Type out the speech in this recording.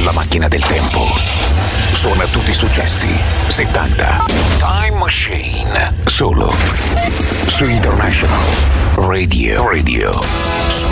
La macchina del tempo suona tutti i successi 70. Time Machine, solo su International Radio.